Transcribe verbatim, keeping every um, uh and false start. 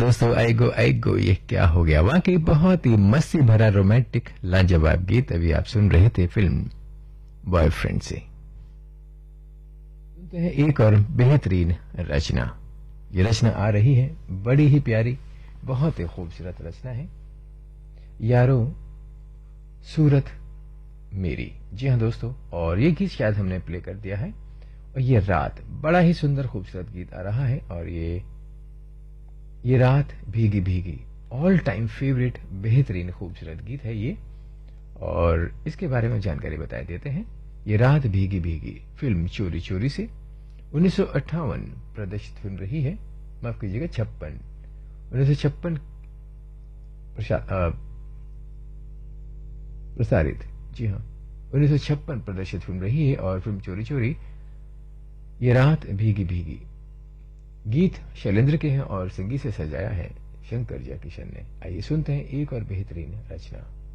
दोस्तों, आई गो आई गो ये क्या हो गया। वाकई बहुत ही मस्ती भरा रोमांटिक लाजवाब गीत अभी आप सुन रहे थे फिल्म बॉयफ्रेंड से। सुनते हैं एक और बेहतरीन रचना। ये रचना आ रही है बड़ी ही प्यारी, बहुत ही खूबसूरत रचना है। यारो सूरत मेरी, जी हाँ दोस्तों, और ये गीत शायद हमने प्ले कर दिया है। और ये रात, बड़ा ही सुंदर खूबसूरत गीत आ रहा है। और ये ये रात भीगी भीगी, ऑल टाइम फेवरेट बेहतरीन खूबसूरत गीत है ये। और इसके बारे में जानकारी बता देते हैं। ये रात भीगी भीगी फिल्म चोरी चोरी से उन्नीस सौ अट्ठावन प्रदर्शित फिल्म रही है। माफ कीजिएगा, छप्पन उन्नीस सौ छप्पन प्रसारित, जी हाँ, उन्नीस सौ छप्पन प्रदर्शित फिल्म रही है। और फिल्म चोरी चोरी ये रात भीगी भीगी, गीत शैलेंद्र के हैं और संगीत से सजाया है शंकर जयकिशन ने। आइए सुनते हैं एक और बेहतरीन रचना।